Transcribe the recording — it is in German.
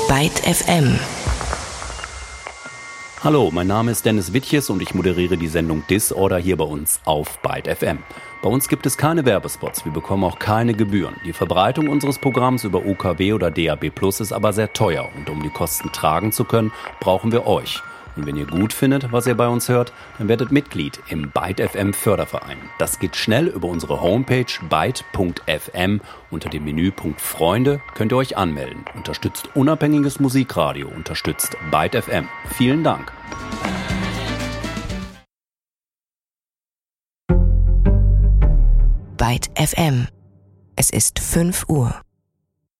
Byte FM. Hallo, mein Name ist Dennis Wittjes und ich moderiere die Sendung Disorder hier bei uns auf Byte FM. Bei uns gibt es keine Werbespots, wir bekommen auch keine Gebühren. Die Verbreitung unseres Programms über UKW oder DAB+ ist aber sehr teuer und um die Kosten tragen zu können, brauchen wir euch. Und wenn ihr gut findet, was ihr bei uns hört, dann werdet Mitglied im Byte FM Förderverein. Das geht schnell über unsere Homepage byte.fm. Unter dem Menüpunkt Freunde könnt ihr euch anmelden. Unterstützt unabhängiges Musikradio, unterstützt Byte FM. Vielen Dank. Byte FM. Es ist 5 Uhr.